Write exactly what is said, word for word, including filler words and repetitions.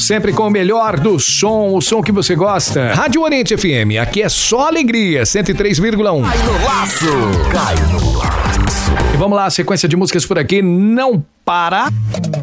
sempre com o melhor do som, o som que você gosta. Rádio Oriente F M, aqui é só alegria, cento e três vírgula um. Cai no laço, cai no laço. E vamos lá, sequência de músicas por aqui, não para.